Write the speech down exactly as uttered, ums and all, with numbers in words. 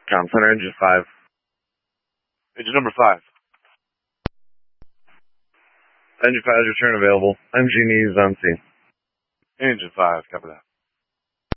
Com Center, engine five. Engine number five. Engine five, return available. M G News on scene. Engine five, copy that.